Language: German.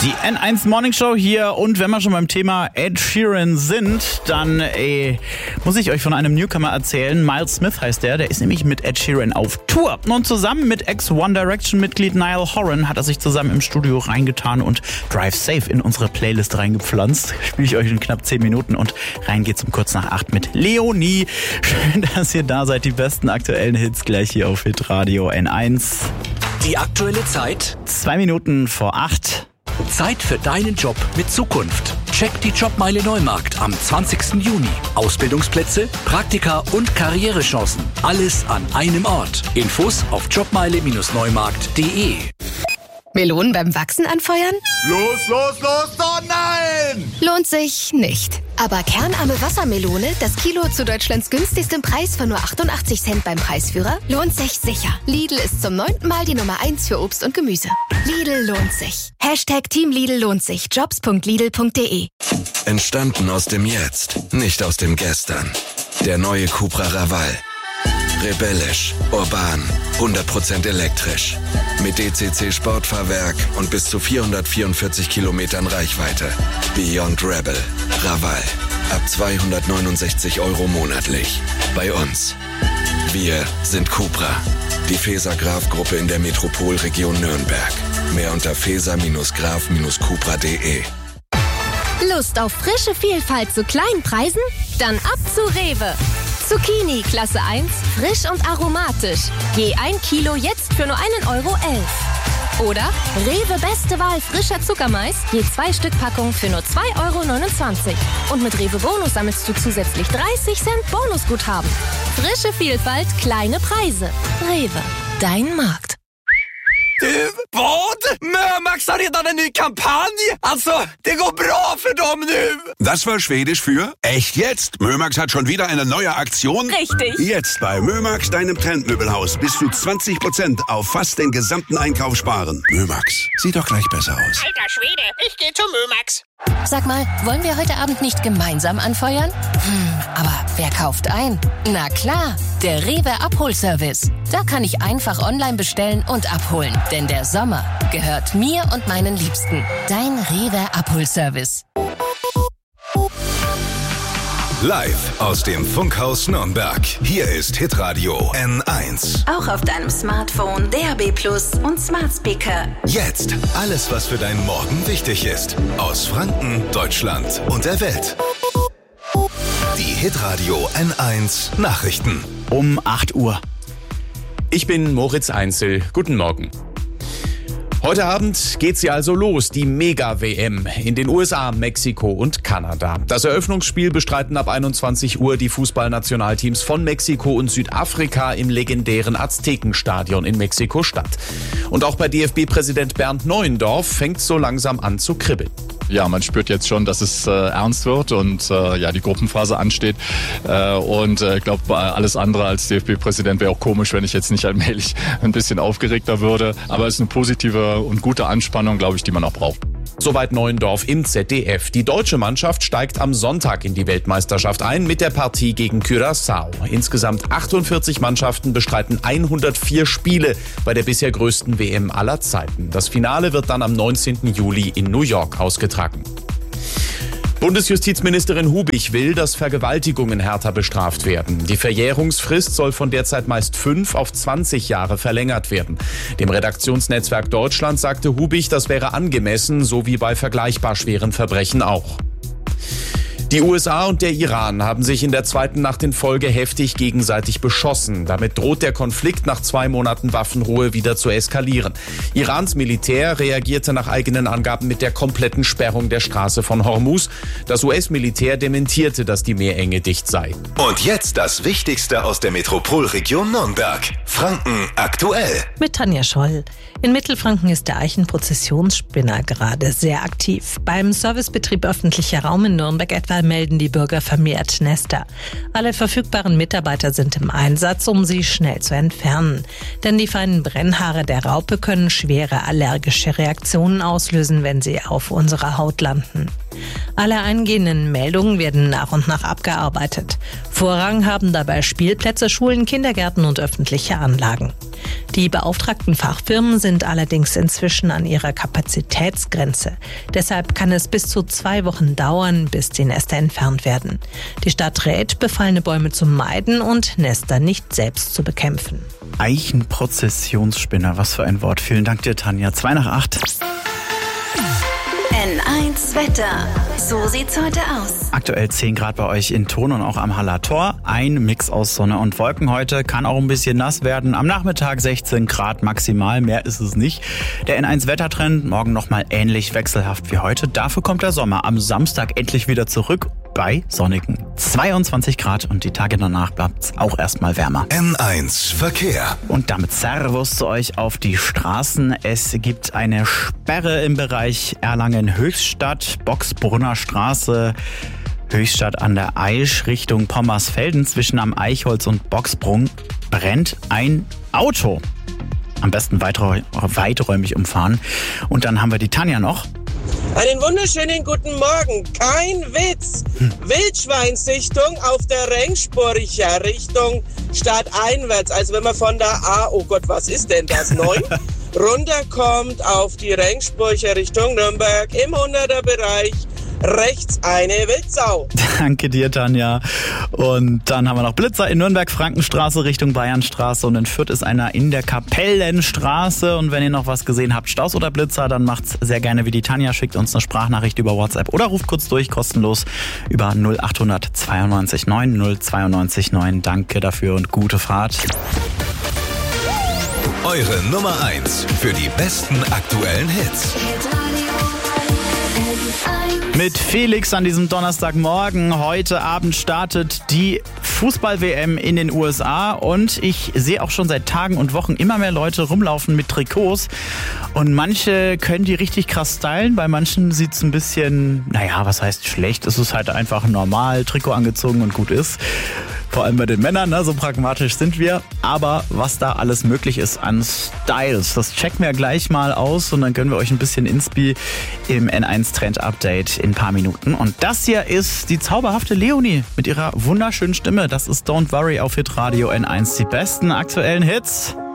Die N1 Morning Show hier, und wenn wir schon beim Thema Ed Sheeran sind, dann muss ich euch von einem Newcomer erzählen. Miles Smith heißt der ist nämlich mit Ed Sheeran auf Tour. Und zusammen mit Ex-One Direction-Mitglied Niall Horan hat er sich zusammen im Studio reingetan und Drive Safe in unsere Playlist reingepflanzt. Spiele ich euch in knapp 10 Minuten und rein geht's um kurz nach 8 mit Leonie. Schön, dass ihr da seid. Die besten aktuellen Hits gleich hier auf Hitradio N1. Die aktuelle Zeit? 2 Minuten vor 8. Zeit für deinen Job mit Zukunft. Check die Jobmeile Neumarkt am 20. Juni. Ausbildungsplätze, Praktika und Karrierechancen. Alles an einem Ort. Infos auf jobmeile-neumarkt.de. Melonen beim Wachsen anfeuern? Los, oh nein! Lohnt sich nicht. Aber kernarme Wassermelone, das Kilo zu Deutschlands günstigstem Preis von nur 88 Cent beim Preisführer, lohnt sich sicher. Lidl ist zum 9. Mal die Nummer 1 für Obst und Gemüse. Lidl lohnt sich. #Team Lidl lohnt sich. Jobs.lidl.de. Entstanden aus dem Jetzt, nicht aus dem Gestern. Der neue Cupra Raval. Rebellisch, urban, 100% elektrisch. Mit DCC Sportfahrwerk und bis zu 444 Kilometern Reichweite. Beyond Rebel. Raval. Ab 269 € monatlich. Bei uns. Wir sind Cupra. Die Feser-Graf-Gruppe in der Metropolregion Nürnberg. Mehr unter feser-graf-cupra.de. Lust auf frische Vielfalt zu kleinen Preisen? Dann ab zu Rewe. Zucchini Klasse 1, frisch und aromatisch. Je 1 Kilo jetzt für nur 1,11 € . Oder Rewe Beste Wahl frischer Zuckermais, je 2 Stück Packung für nur 2,29 €. Und mit Rewe Bonus sammelst du zusätzlich 30 Cent Bonusguthaben. Frische Vielfalt, kleine Preise. Rewe, dein Markt. Du, vad? Mömax har redan en ny kampanj! Alltså, det går bra för dem nu! Das war Schwedisch für echt jetzt. Mömax hat schon wieder eine neue Aktion. Richtig. Jetzt bei Mömax, deinem Trendmöbelhaus, bis zu 20% auf fast den gesamten Einkauf sparen. Mömax, sieht doch gleich besser aus. Alter Schwede, ich gehe zu Mömax. Sag mal, wollen wir heute Abend nicht gemeinsam anfeuern? Aber wer kauft ein? Na klar, der Rewe Abholservice. Da kann ich einfach online bestellen und abholen. Denn der Sommer gehört mir und meinen Liebsten. Dein Rewe Abholservice. Live aus dem Funkhaus Nürnberg. Hier ist Hitradio N1. Auch auf deinem Smartphone, DAB+ und Smart Speaker. Jetzt alles, was für deinen Morgen wichtig ist. Aus Franken, Deutschland und der Welt. Die Hitradio N1 Nachrichten. Um 8 Uhr. Ich bin Moritz Einzel. Guten Morgen. Heute Abend geht sie also los, die Mega-WM in den USA, Mexiko und Kanada. Das Eröffnungsspiel bestreiten ab 21 Uhr die Fußballnationalteams von Mexiko und Südafrika im legendären Aztekenstadion in Mexiko-Stadt. Und auch bei DFB-Präsident Bernd Neuendorf fängt es so langsam an zu kribbeln. Ja, man spürt jetzt schon, dass es ernst wird und die Gruppenphase ansteht. Ich glaube, alles andere als DFB-Präsident wäre auch komisch, wenn ich jetzt nicht allmählich ein bisschen aufgeregter würde. Aber es ist eine positive und gute Anspannung, glaube ich, die man auch braucht. Soweit Neuendorf im ZDF. Die deutsche Mannschaft steigt am Sonntag in die Weltmeisterschaft ein mit der Partie gegen Curaçao. Insgesamt 48 Mannschaften bestreiten 104 Spiele bei der bisher größten WM aller Zeiten. Das Finale wird dann am 19. Juli in New York ausgetragen. Bundesjustizministerin Hubig will, dass Vergewaltigungen härter bestraft werden. Die Verjährungsfrist soll von derzeit meist 5 auf 20 Jahre verlängert werden. Dem Redaktionsnetzwerk Deutschland sagte Hubig, das wäre angemessen, so wie bei vergleichbar schweren Verbrechen auch. Die USA und der Iran haben sich in der zweiten Nacht in Folge heftig gegenseitig beschossen. Damit droht der Konflikt nach 2 Monaten Waffenruhe wieder zu eskalieren. Irans Militär reagierte nach eigenen Angaben mit der kompletten Sperrung der Straße von Hormuz. Das US-Militär dementierte, dass die Meerenge dicht sei. Und jetzt das Wichtigste aus der Metropolregion Nürnberg. Franken aktuell. Mit Tanja Scholl. In Mittelfranken ist der Eichenprozessionsspinner gerade sehr aktiv. Beim Servicebetrieb öffentlicher Raum in Nürnberg etwa melden die Bürger vermehrt Nester. Alle verfügbaren Mitarbeiter sind im Einsatz, um sie schnell zu entfernen. Denn die feinen Brennhaare der Raupe können schwere allergische Reaktionen auslösen, wenn sie auf unserer Haut landen. Alle eingehenden Meldungen werden nach und nach abgearbeitet. Vorrang haben dabei Spielplätze, Schulen, Kindergärten und öffentliche Anlagen. Die beauftragten Fachfirmen sind allerdings inzwischen an ihrer Kapazitätsgrenze. Deshalb kann es bis zu 2 Wochen dauern, bis die Nester entfernt werden. Die Stadt rät, befallene Bäume zu meiden und Nester nicht selbst zu bekämpfen. Eichenprozessionsspinner, was für ein Wort. Vielen Dank dir, Tanja. 7:55. N1 Wetter. So sieht's heute aus. Aktuell 10 Grad bei euch in Thon und auch am Haller Tor. Ein Mix aus Sonne und Wolken heute. Kann auch ein bisschen nass werden. Am Nachmittag 16 Grad maximal. Mehr ist es nicht. Der N1 Wettertrend morgen nochmal ähnlich wechselhaft wie heute. Dafür kommt der Sommer am Samstag endlich wieder zurück bei sonnigen 22 Grad. Und die Tage danach bleibt's auch erstmal wärmer. N1 Verkehr. Und damit Servus zu euch auf die Straßen. Es gibt eine Sperre im Bereich Erlangen-Höchstadt, Bocksbrunner Straße, Höchstadt an der Aisch Richtung Pommersfelden. Zwischen am Eichholz und Bocksbrunn brennt ein Auto. Am besten weiträumig umfahren. Und dann haben wir die Tanja noch. Einen wunderschönen guten Morgen. Kein Witz. Wildschweinsichtung auf der Rengspurcher Richtung stadteinwärts. Also wenn man von der A, oh Gott, was ist denn das, 9, runterkommt auf die Rengspurcher Richtung Nürnberg im 100er-Bereich. Rechts eine Wildsau. Danke dir, Tanja. Und dann haben wir noch Blitzer in Nürnberg, Frankenstraße Richtung Bayernstraße, und in Fürth ist einer in der Kapellenstraße. Und wenn ihr noch was gesehen habt, Staus oder Blitzer, dann macht's sehr gerne wie die Tanja. Schickt uns eine Sprachnachricht über WhatsApp oder ruft kurz durch, kostenlos über 0800 92 9 092 9. Danke dafür und gute Fahrt. Eure Nummer 1 für die besten aktuellen Hits. Mit Felix an diesem Donnerstagmorgen. Heute Abend startet die Fußball-WM in den USA und ich sehe auch schon seit Tagen und Wochen immer mehr Leute rumlaufen mit Trikots und manche können die richtig krass stylen, bei manchen sieht es ein bisschen, naja, was heißt schlecht, es ist halt einfach normal, Trikot angezogen und gut ist. Vor allem bei den Männern, ne? So pragmatisch sind wir. Aber was da alles möglich ist an Styles, das checken wir gleich mal aus und dann gönnen wir euch ein bisschen Inspi im N1 Trend Update in ein paar Minuten. Und das hier ist die zauberhafte Leonie mit ihrer wunderschönen Stimme. Das ist Don't Worry auf Hitradio N1. Die besten aktuellen Hits.